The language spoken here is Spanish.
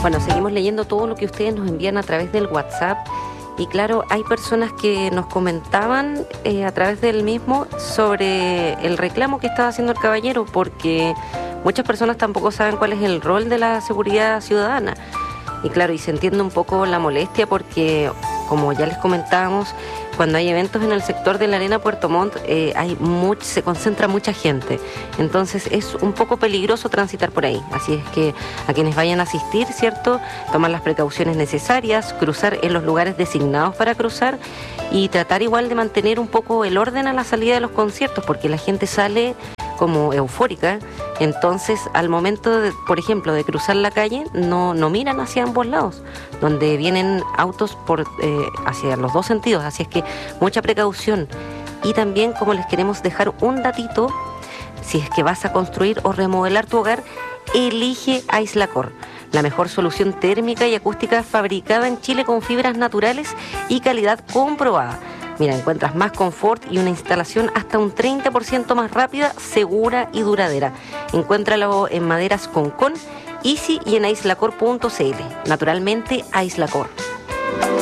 Bueno, seguimos leyendo todo lo que ustedes nos envían a través del WhatsApp. Y claro, hay personas que nos comentaban a través del mismo sobre el reclamo que estaba haciendo el caballero, porque muchas personas tampoco saben cuál es el rol de la seguridad ciudadana. Y claro, y se entiende un poco la molestia porque, como ya les comentábamos, cuando hay eventos en el sector de la Arena Puerto Montt, se concentra mucha gente. Entonces es un poco peligroso transitar por ahí. Así es que a quienes vayan a asistir, ¿cierto?, tomar las precauciones necesarias, cruzar en los lugares designados para cruzar y tratar igual de mantener un poco el orden a la salida de los conciertos, porque la gente sale como eufórica. Entonces, al momento, por ejemplo, de cruzar la calle, no miran hacia ambos lados, donde vienen autos hacia los dos sentidos. Así es que mucha precaución. Y también, como les queremos dejar un datito, si es que vas a construir o remodelar tu hogar, elige Aislacor, la mejor solución térmica y acústica fabricada en Chile con fibras naturales y calidad comprobada. Mira, encuentras más confort y una instalación hasta un 30% más rápida, segura y duradera. Encuéntralo en Maderas Concón, Easy y en aislacor.cl. Naturalmente, Aislacor.